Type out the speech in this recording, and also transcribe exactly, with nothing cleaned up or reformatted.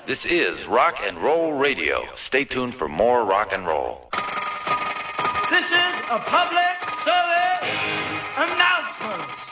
This is Rock and Roll Radio. Stay tuned for more rock and roll. This is a public